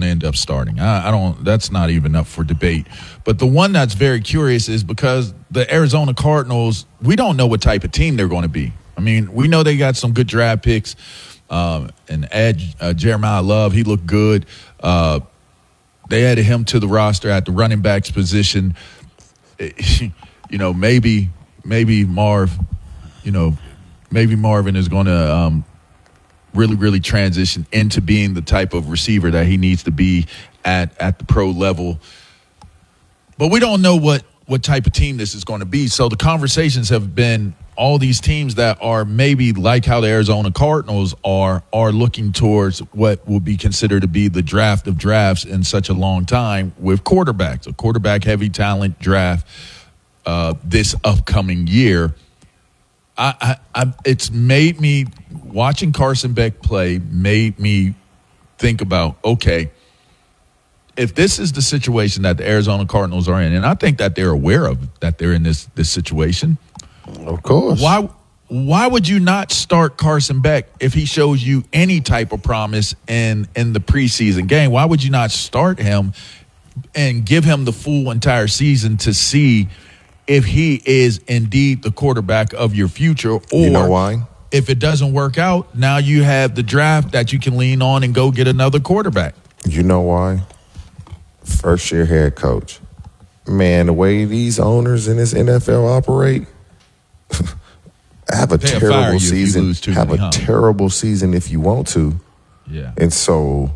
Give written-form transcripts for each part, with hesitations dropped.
going to end up starting. I don't. That's not even up for debate. But the one that's very curious is because the Arizona Cardinals, we don't know what type of team they're going to be. I mean, we know they got some good draft picks, and Jeremiah Love, he looked good. They added him to the roster at the running backs position. Maybe Marv, maybe Marvin is going to really, really transition into being the type of receiver that he needs to be at the pro level. But we don't know what type of team this is going to be. So the conversations have been all these teams that are maybe like how the Arizona Cardinals are looking towards what will be considered to be the draft of drafts in such a long time with quarterbacks, a quarterback-heavy talent draft this upcoming year. It's made me, watching Carson Beck play, made me think about, okay, if this is the situation that the Arizona Cardinals are in, and I think that they're aware of that they're in this situation. Of course. Why would you not start Carson Beck if he shows you any type of promise in the preseason game? Why would you not start him and give him the full entire season to see if he is indeed the quarterback of your future? Or you know why? If it doesn't work out, now you have the draft that you can lean on and go get another quarterback. You know why? First-year head coach. Man, the way these owners in this NFL operate, have a terrible season. Have a terrible season if you want to. Yeah. And so,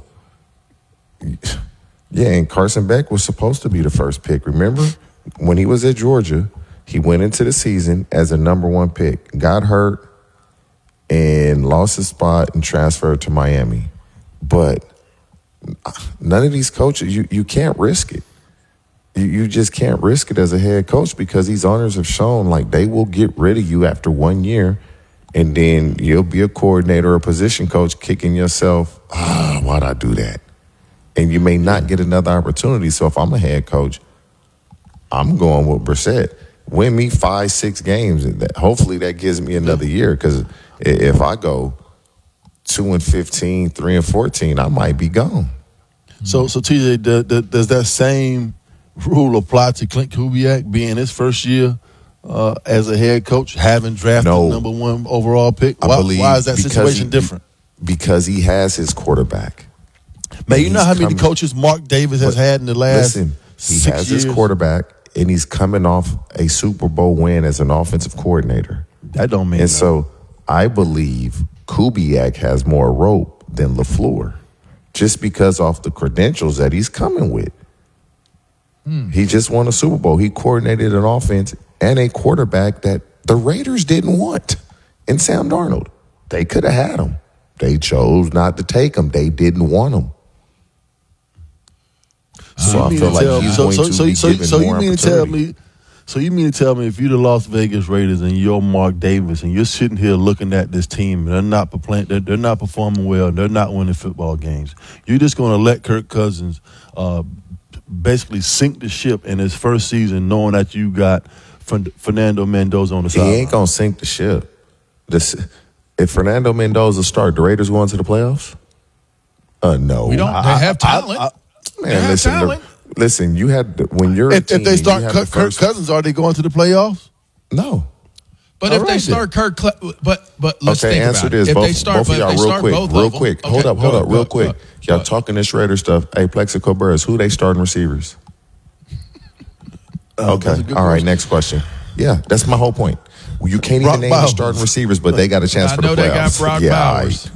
yeah, and Carson Beck was supposed to be the first pick. Remember, when he was at Georgia, he went into the season as a number one pick, got hurt, and lost his spot and transferred to Miami. But none of these coaches, you can't risk it. You just can't risk it as a head coach because these owners have shown like they will get rid of you after 1 year, and then you'll be a coordinator or a position coach kicking yourself, why'd I do that? And you may not get another opportunity. So if I'm a head coach, I'm going with Brissett. Win me 5-6 games. Hopefully that gives me another year because if I go 2-15, 3-14, I might be gone. So TJ, does that same rule apply to Clint Kubiak being his first year as a head coach, having drafted the number one overall pick? Why is that situation different? Because he has his quarterback. Man, you know how many coaches Mark Davis has had in the last 6 years? He has his quarterback, and he's coming off a Super Bowl win as an offensive coordinator. That don't mean And so I believe Kubiak has more rope than LaFleur just because of the credentials that he's coming with. He just won a Super Bowl. He coordinated an offense and a quarterback that the Raiders didn't want in Sam Darnold. They could have had him. They chose not to take him. They didn't want him. So I feel like he's going to be given more opportunity. So you mean to tell me if you're the Las Vegas Raiders and you're Mark Davis and you're sitting here looking at this team and they're not performing well, they're not winning football games, you're just going to let Kirk Cousins basically sink the ship in his first season knowing that you got Fernando Mendoza on the side? He ain't going to sink the ship. If Fernando Mendoza start, the Raiders going to the playoffs? No. We don't. They have talent. Listen, you had when you're if they start Kirk Cousins, are they going to the playoffs? No. But if they start Kirk, but let's think answer about this. it. If Both they start, of y'all real quick. Hold up, real quick. Y'all talking this Raider stuff. Hey, Plexico Burris, who they starting receivers? Okay, all right. Next question. Yeah, that's my whole point. You can't even name the starting receivers, but they got a chance for the playoffs. I know they got Brock Bowers.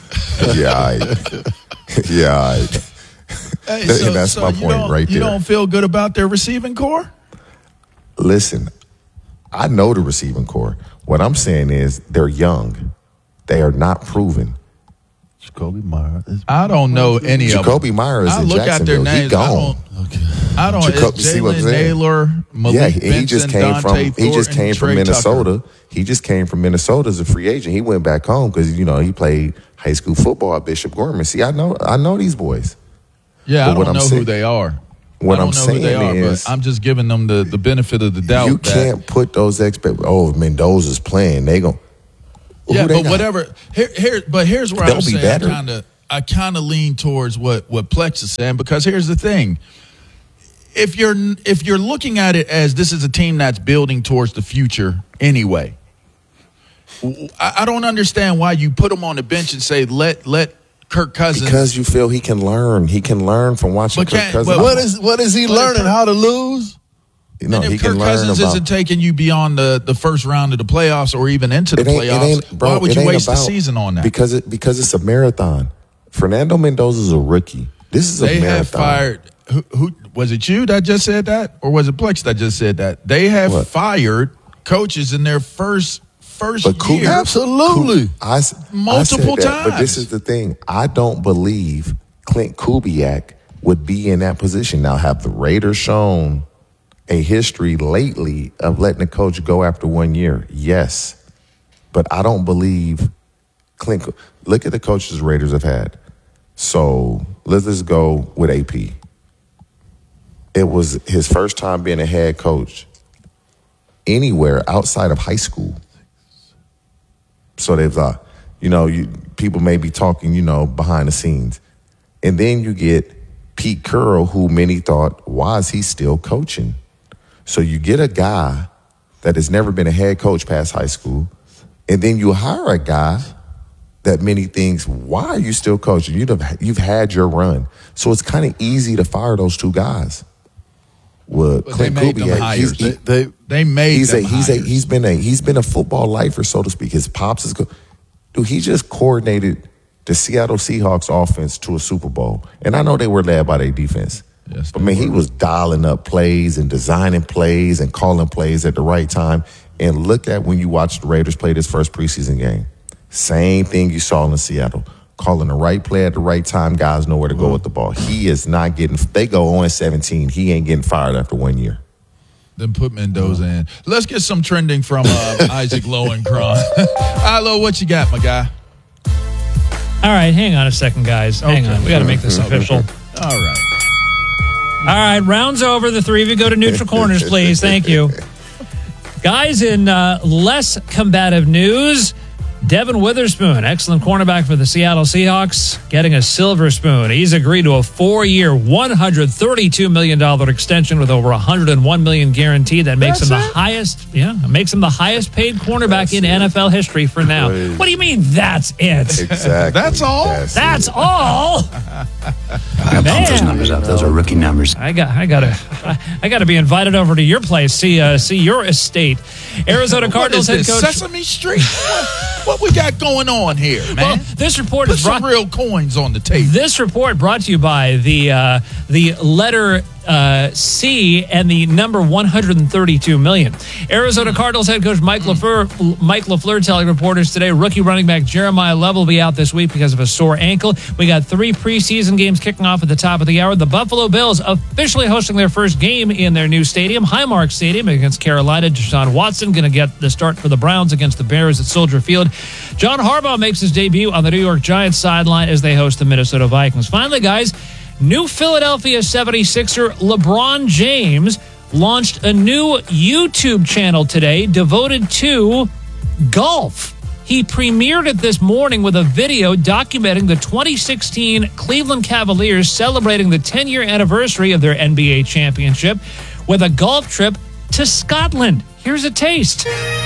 Yeah. Hey, and that's my point right there. You don't feel good about their receiving core? Listen, I know the receiving core. What I'm saying is they're young. They are not proven. Jacoby Myers. I don't know any of them. Jacoby Myers in Jacksonville. At their names. He gone. I don't. Jalen Naylor, Malik he just came from Minnesota. Tucker. He just came from Minnesota as a free agent. He went back home because he played high school football at Bishop Gorman. See, I know these boys. Yeah, but I don't know who they are. What I'm saying is, but I'm just giving them the benefit of the doubt. You can't put those if Mendoza's playing, they go. Yeah, but whatever. Here's where I'm saying I kind of lean towards what Plex is saying, because here's the thing. If you're looking at it as this is a team that's building towards the future anyway, I don't understand why you put him on the bench and say let Kirk Cousins. Because you feel he can learn. He can learn from watching Kirk Cousins. What is he learning? How to lose? You know, and if he Kirk can learn Cousins about, isn't taking you beyond the first round of the playoffs or even into the playoffs, bro, why would you waste the about, season on that? Because it's a marathon. Fernando Mendoza is a rookie. This is a marathon. They have fired. Who was it? You that just said that, or was it Plex that just said that? They have fired coaches in their first year. Absolutely, multiple times. But this is the thing. I don't believe Clint Kubiak would be in that position. Now, have the Raiders shown a history lately of letting a coach go after 1 year? Yes. But I don't believe Clint. Look at the coaches the Raiders have had. So let's just go with AP. It was his first time being a head coach anywhere outside of high school. So they've thought, people may be talking, behind the scenes. And then you get Pete Carroll, who many thought, why is he still coaching? So you get a guy that has never been a head coach past high school, and then you hire a guy that many thinks, why are you still coaching? You've had your run. So it's kind of easy to fire those two guys. Well, Clint Kubiak, they made them hires. He's been a football lifer, so to speak. His pops is good. Dude, he just coordinated the Seattle Seahawks offense to a Super Bowl. And I know they were led by their defense. Yes, but, man, he was dialing up plays and designing plays and calling plays at the right time. And look at when you watch the Raiders play this first preseason game. Same thing you saw in Seattle. Calling the right play at the right time. Guys know where to go with the ball. He is not getting – they go 0-17. He ain't getting fired after 1 year. Then put Mendoza in. Let's get some trending from Isaac Lowenkron. Ilo, what you got, my guy? All right, hang on a second, guys. Hang on. We got to make this official. All right. All right, round's over. The three of you go to neutral corners, please. Thank you. Guys, in less combative news, Devin Witherspoon, excellent cornerback for the Seattle Seahawks, getting a silver spoon. He's agreed to a 4-year, $132 million extension with over $101 million guaranteed. That makes him the highest paid cornerback in NFL history for now. What do you mean that's it? Exactly. That's all? That's all? I pump those numbers up. Those are rookie numbers. I gotta be invited over to your place, see your estate. Arizona Cardinals head coach Sesame Street. What we got going on here, man? Well, this report is some real coins on the table. This report brought to you by the letter C and the number 132 million. Arizona Cardinals head coach Mike LaFleur telling reporters today rookie running back Jeremiah Love will be out this week because of a sore ankle. We got 3 preseason games kicking off at the top of the hour. The Buffalo Bills officially hosting their first game in their new stadium, Highmark Stadium, against Carolina. Deshaun Watson going to get the start for the Browns against the Bears at Soldier Field. John Harbaugh makes his debut on the New York Giants sideline as they host the Minnesota Vikings. Finally, guys, new Philadelphia 76er LeBron James launched a new YouTube channel today devoted to golf. He premiered it this morning with a video documenting the 2016 Cleveland Cavaliers celebrating the 10-year anniversary of their NBA championship with a golf trip to Scotland. Here's a taste.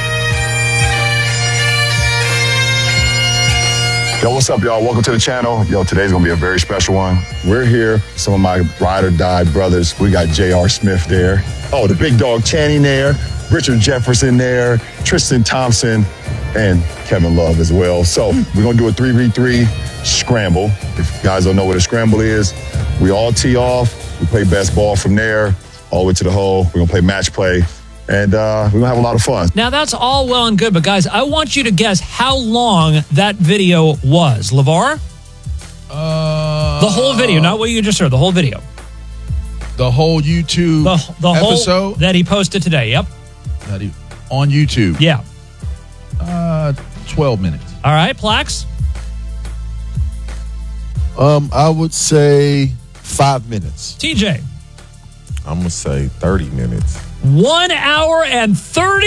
Yo, what's up, y'all? Welcome to the channel. Yo, today's gonna be a very special one. We're here, some of my ride or die brothers. We got J.R. Smith there. Oh, the big dog Channing there. Richard Jefferson there. Tristan Thompson, and Kevin Love as well. So we're gonna do a 3v3 scramble. If you guys don't know what a scramble is, we all tee off. We play best ball from there, all the way to the hole. We're gonna play match play. And we're going to have a lot of fun. Now, that's all well and good, but guys, I want you to guess how long that video was. LeVar? The whole video, not what you just heard, the whole video. The whole YouTube the episode? Whole that he posted today, yep. On YouTube? Yeah. 12 minutes. All right, Plax? I would say 5 minutes. TJ? I'm going to say 30 minutes. 1 hour and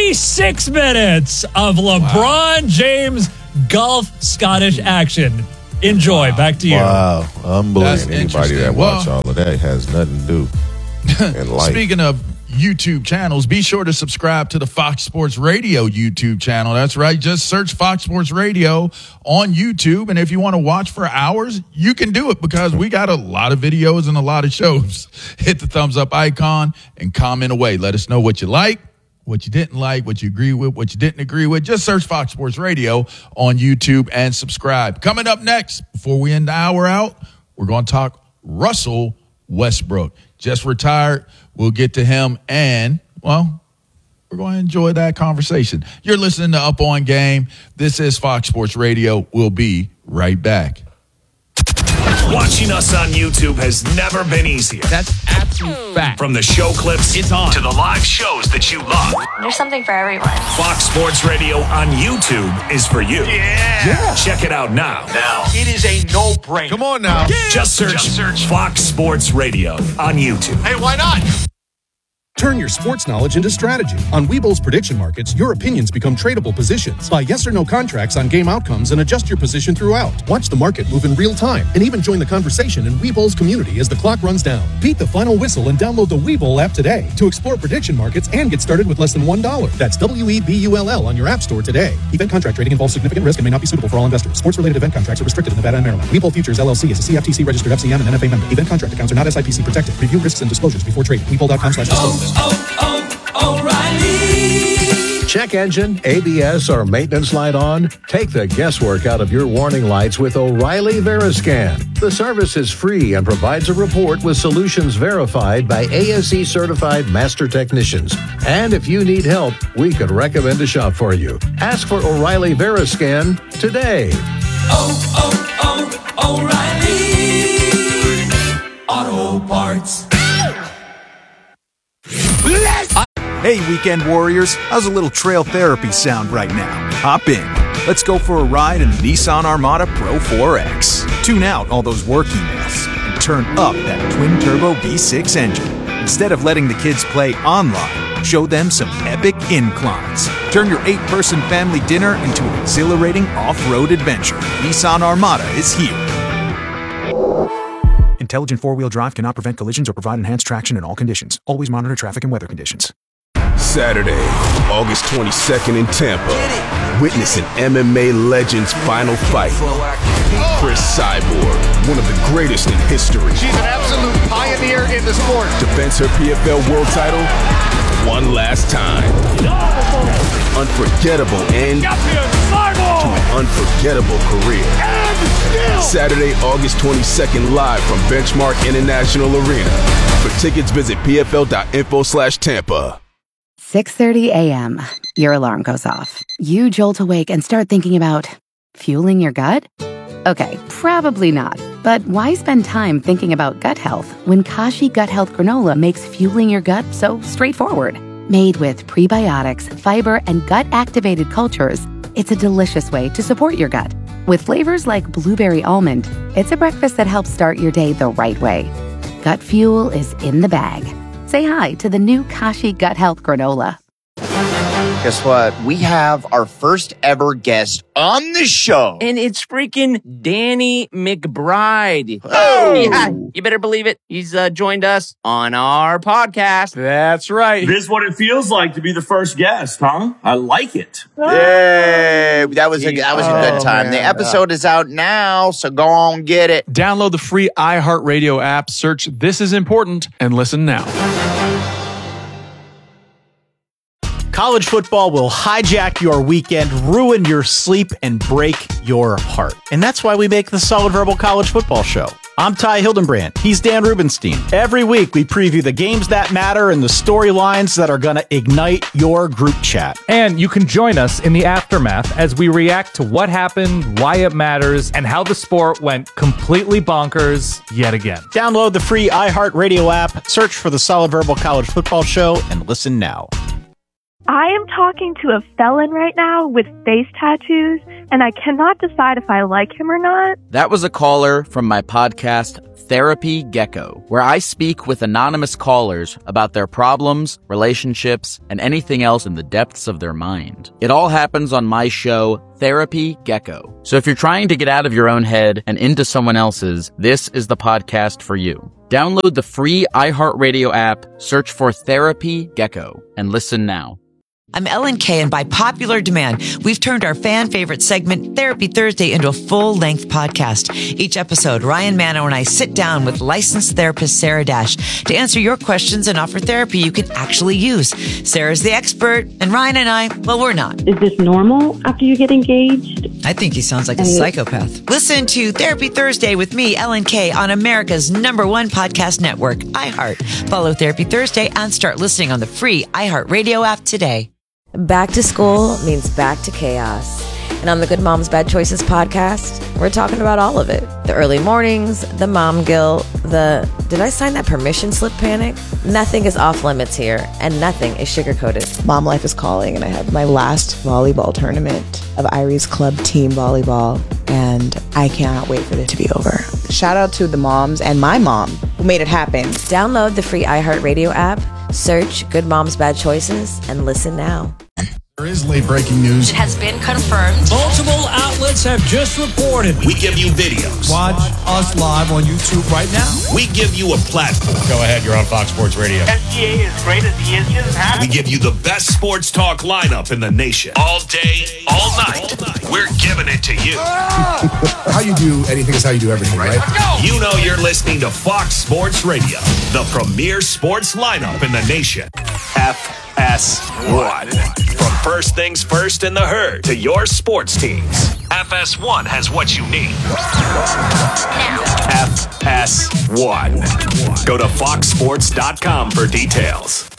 36 minutes of LeBron James golf Scottish action. Enjoy. Back to you. Wow, unbelievable. That's Anybody that interesting. watch Well, all of that has nothing to do in life. Speaking of YouTube channels, be sure to subscribe to the Fox Sports Radio YouTube channel. That's right. Just search Fox Sports Radio on YouTube. And if you want to watch for hours, you can do it because we got a lot of videos and a lot of shows. Hit the thumbs up icon and comment away. Let us know what you like, what you didn't like, what you agree with, what you didn't agree with. Just search Fox Sports Radio on YouTube and subscribe. Coming up next, before we end the hour out, we're going to talk Russell Westbrook. Just retired. We'll get to him, and, well, we're going to enjoy that conversation. You're listening to Up On Game. This is Fox Sports Radio. We'll be right back. Watching us on YouTube has never been easier. That's absolute fact. From the show clips It's on. to the live shows that you love. There's something for everyone. Fox Sports Radio on YouTube is for you. Yeah. Check it out now. It is a no-brainer. Come on now. Just search Fox Sports Radio on YouTube. Hey, why not? Turn your sports knowledge into strategy. On Webull's prediction markets, your opinions become tradable positions. Buy yes or no contracts on game outcomes and adjust your position throughout. Watch the market move in real time and even join the conversation in Webull's community as the clock runs down. Beat the final whistle and download the Webull app today to explore prediction markets and get started with less than $1. That's WEBULL on your app store today. Event contract trading involves significant risk and may not be suitable for all investors. Sports-related event contracts are restricted in Nevada and Maryland. Webull Futures LLC is a CFTC registered FCM and NFA member. Event contract accounts are not SIPC protected. Review risks and disclosures before trading. Webull.com/disclosures. O'Reilly. Check engine, ABS, or maintenance light on? Take the guesswork out of your warning lights with O'Reilly Veriscan. The service is free and provides a report with solutions verified by ASE certified master technicians. And if you need help, we could recommend a shop for you. Ask for O'Reilly Veriscan today. O'Reilly Auto Parts. Hey, weekend warriors, how's a little trail therapy sound right now? Hop in. Let's go for a ride in the Nissan Armada Pro 4X. Tune out all those work emails and turn up that twin-turbo V6 engine. Instead of letting the kids play online, show them some epic inclines. Turn your 8-person family dinner into an exhilarating off-road adventure. Nissan Armada is here. Intelligent four-wheel drive cannot prevent collisions or provide enhanced traction in all conditions. Always monitor traffic and weather conditions. Saturday, August 22nd in Tampa. Witness an MMA legend's final fight. Chris Cyborg, one of the greatest in history. She's an absolute pioneer in the sport. Defends her PFL world title one last time. Unforgettable end to an unforgettable career. Saturday, August 22nd, live from Benchmark International Arena. For tickets, visit pfl.info/Tampa. 6:30 a.m. Your alarm goes off. You jolt awake and start thinking about fueling your gut? Okay, probably not. But why spend time thinking about gut health when Kashi Gut Health Granola makes fueling your gut so straightforward? Made with prebiotics, fiber, and gut-activated cultures, it's a delicious way to support your gut. With flavors like blueberry almond, it's a breakfast that helps start your day the right way. Gut fuel is in the bag. Say hi to the new Kashi Gut Health Granola. Guess what? We have our first ever guest on the show. And it's freaking Danny McBride. Oh! Yeah, you better believe it. He's joined us on our podcast. That's right. This is what it feels like to be the first guest, huh? I like it. Yay! That was a good time. Man. The episode is out now, so go on get it. Download the free iHeartRadio app, search This Is Important, and listen now. College football will hijack your weekend, ruin your sleep, and break your heart. And that's why we make the Solid Verbal College Football Show. I'm Ty Hildenbrand. He's Dan Rubenstein. Every week, we preview the games that matter and the storylines that are going to ignite your group chat. And you can join us in the aftermath as we react to what happened, why it matters, and how the sport went completely bonkers yet again. Download the free iHeartRadio app, search for the Solid Verbal College Football Show, and listen now. I am talking to a felon right now with face tattoos, and I cannot decide if I like him or not. That was a caller from my podcast, Therapy Gecko, where I speak with anonymous callers about their problems, relationships, and anything else in the depths of their mind. It all happens on my show, Therapy Gecko. So if you're trying to get out of your own head and into someone else's, this is the podcast for you. Download the free iHeartRadio app, search for Therapy Gecko, and listen now. I'm Ellen Kay, and by popular demand, we've turned our fan favorite segment, Therapy Thursday, into a full-length podcast. Each episode, Ryan Manno and I sit down with licensed therapist Sarah Dash to answer your questions and offer therapy you can actually use. Sarah's the expert, and Ryan and I, well, we're not. Is this normal after you get engaged? I think he sounds like a psychopath. Listen to Therapy Thursday with me, Ellen Kay, on America's #1 podcast network, iHeart. Follow Therapy Thursday and start listening on the free iHeartRadio app today. Back to school means back to chaos. And on the Good Moms Bad Choices podcast, we're talking about all of it. The early mornings, the mom guilt, the did I sign that permission slip panic? Nothing is off limits here, and nothing is sugar-coated. Mom life is calling, and I have my last volleyball tournament of Irie's Club team volleyball, and I cannot wait for it to be over. Shout out to the moms and my mom who made it happen. Download the free iHeartRadio app, search Good Moms Bad Choices, and listen now. There is late breaking news. It has been confirmed. Multiple outlets have just reported. We give you videos. Watch us live on YouTube right now. We give you a platform. Go ahead, you're on Fox Sports Radio. SGA is great as he is. We give you the best sports talk lineup in the nation. All day, all night. We're giving it to you. How you do anything is how you do everything, right? Let's go. You know you're listening to Fox Sports Radio, the premier sports lineup in the nation. FS1. From first things first in the herd to your sports teams, FS1 has what you need. FS1. Go to foxsports.com for details.